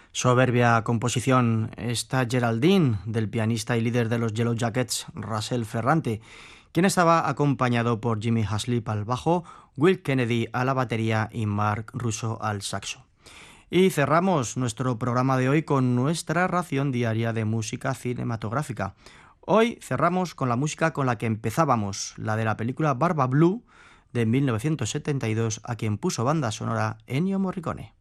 Soberbia composición, esta Geraldine, del pianista y líder de los Yellow Jackets, Russell Ferrante, quien estaba acompañado por Jimmy Haslip al bajo, Will Kennedy a la batería y Mark Russo al saxo. Y cerramos nuestro programa de hoy con nuestra ración diaria de música cinematográfica. Hoy cerramos con la música con la que empezábamos, la de la película Barba Blue de 1972, a quien puso banda sonora Ennio Morricone.